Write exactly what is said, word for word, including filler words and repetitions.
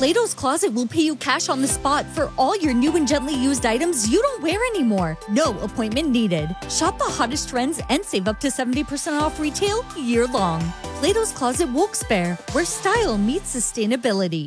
Plato's Closet will pay you cash on the spot for all your new and gently used items you don't wear anymore. No appointment needed. Shop the hottest trends and save up to seventy percent off retail year long. Plato's Closet Wilkes-Barre, where style meets sustainability.